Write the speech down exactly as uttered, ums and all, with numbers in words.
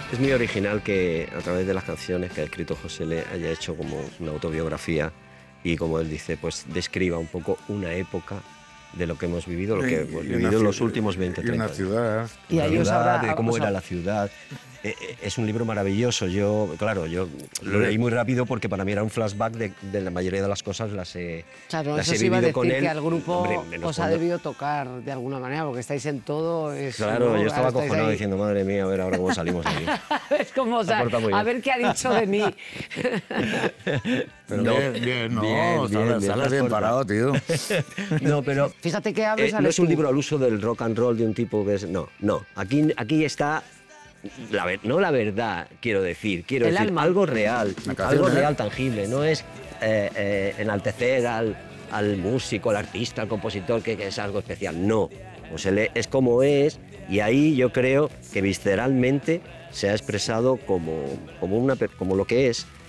Es muy original que a través de las canciones que ha escrito José Le haya hecho como una autobiografía y, como él dice, pues describa un poco una época de lo que hemos vivido, lo que hemos vivido en los últimos veinte, treinta años. Y una ciudad. Y ahí os ciudad, habrá- de cómo os era ha- la ciudad. Eh, eh, Es un libro maravilloso. Yo, claro, yo lo leí muy rápido porque para mí era un flashback de, de la mayoría de las cosas las he, Claro, las eso he se iba a vivido decir con él. que al grupo Hombre, en el os ha fondo- debido tocar de alguna manera, porque estáis en todo. Es, Claro, ¿no? yo estaba Estáis acojonado ahí. diciendo, madre mía, a ver ahora cómo salimos de aquí. Es como, o sea, Se porta muy a bien. ver qué ha dicho de mí. Pero No. bien, bien, no, Bien, sales, bien, bien, sales las bien puertas. parado, tío. No, pero Fíjate que aves eh, sales no es un tú. libro al uso del rock and roll de un tipo que es... No, no. Aquí, aquí está... La ver- no la verdad, quiero decir. Quiero El decir, alma. algo real. La canción, Algo ¿eh? real, tangible. No es eh, eh, enaltecer al, al músico, al artista, al compositor, que, que es algo especial. No. Pues él es como es, y ahí yo creo que visceralmente se ha expresado como, como, una, per- como lo que es,